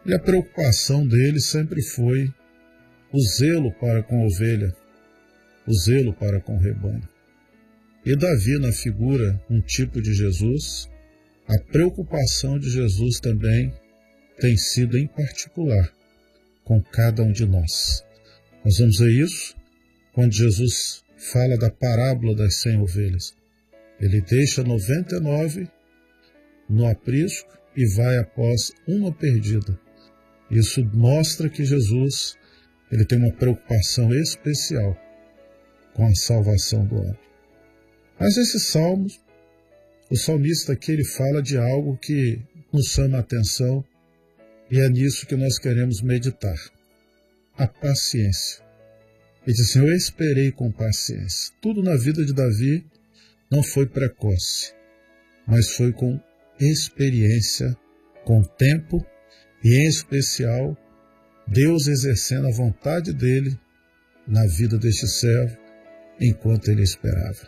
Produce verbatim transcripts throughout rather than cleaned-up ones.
E a preocupação dele sempre foi o zelo para com a ovelha, o zelo para com o rebanho. E Davi, na figura, um tipo de Jesus, a preocupação de Jesus também tem sido em particular com cada um de nós. Nós vamos ver isso quando Jesus fala da parábola das cem ovelhas. Ele deixa noventa e nove no aprisco e vai após uma perdida. Isso mostra que Jesus ele tem uma preocupação especial com a salvação do homem. Mas esses salmos, o salmista aqui ele fala de algo que nos chama a atenção e é nisso que nós queremos meditar. A paciência. Ele diz assim, eu esperei com paciência. Tudo na vida de Davi não foi precoce, mas foi com experiência, com tempo e, em especial, Deus exercendo a vontade dele na vida deste servo enquanto ele esperava.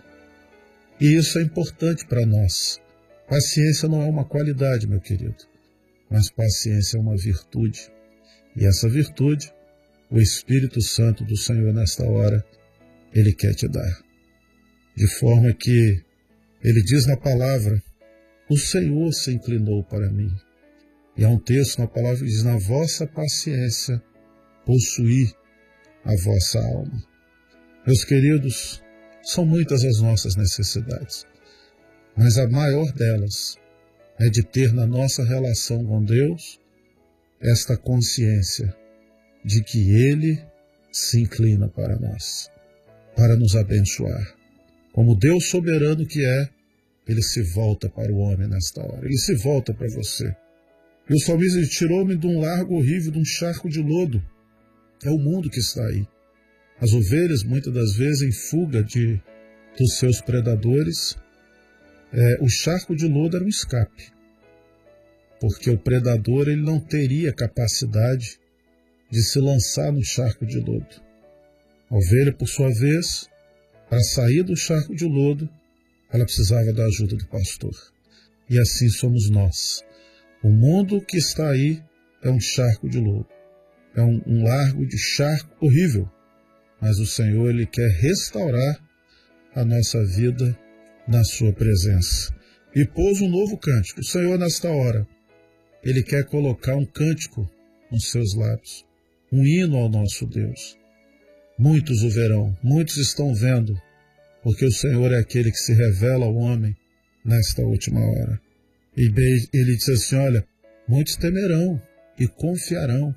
E isso é importante para nós. Paciência não é uma qualidade, meu querido, mas paciência é uma virtude. E essa virtude, o Espírito Santo do Senhor nesta hora, ele quer te dar. De forma que ele diz na palavra, o Senhor se inclinou para mim. E há um texto na palavra que diz, na vossa paciência possuí a vossa alma. Meus queridos, são muitas as nossas necessidades, mas a maior delas é de ter na nossa relação com Deus esta consciência de que Ele se inclina para nós, para nos abençoar. Como Deus soberano que é, Ele se volta para o homem nesta hora, Ele se volta para você. E o salmista tirou-me de um largo horrível, de um charco de lodo. É o mundo que está aí. As ovelhas, muitas das vezes, em fuga de, dos seus predadores, é, o charco de lodo era um escape. Porque o predador ele não teria capacidade de se lançar no charco de lodo. A ovelha, por sua vez, para sair do charco de lodo, ela precisava da ajuda do pastor. E assim somos nós. O mundo que está aí é um charco de lodo. É um, um largo de charco horrível. Mas o Senhor ele quer restaurar a nossa vida na sua presença. E pôs um novo cântico. O Senhor, nesta hora, Ele quer colocar um cântico nos seus lábios. Um hino ao nosso Deus. Muitos o verão, muitos estão vendo, porque o Senhor é aquele que se revela ao homem nesta última hora. E Ele diz assim, olha, muitos temerão e confiarão.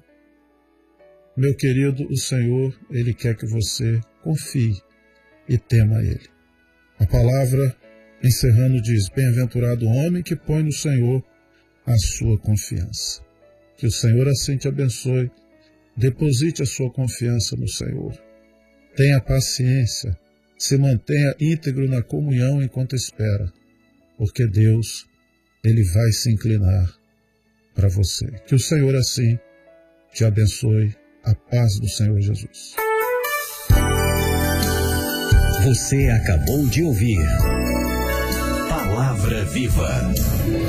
Meu querido, o Senhor, Ele quer que você confie e tema Ele. A palavra, encerrando, diz, bem-aventurado o homem que põe no Senhor a sua confiança. Que o Senhor assim te abençoe. Deposite a sua confiança no Senhor. Tenha paciência. Se mantenha íntegro na comunhão enquanto espera. Porque Deus, Ele vai se inclinar para você. Que o Senhor assim te abençoe. A paz do Senhor Jesus. Você acabou de ouvir Palavra Viva.